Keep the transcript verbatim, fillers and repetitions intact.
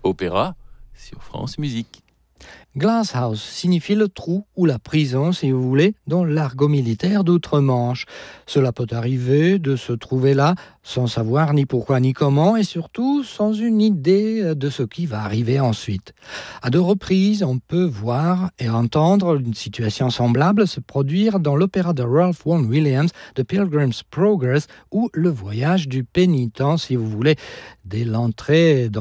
opéra sur France Musique. Glasshouse signifie le trou ou la prison, si vous voulez, dans l'argot militaire d'outre-Manche. Cela peut arriver de se trouver là sans savoir ni pourquoi ni comment et surtout sans une idée de ce qui va arriver ensuite. À deux reprises, on peut voir et entendre une situation semblable se produire dans l'opéra de Ralph Vaughan Williams, The Pilgrim's Progress, ou Le Voyage du pénitent, si vous voulez, dès l'entrée dans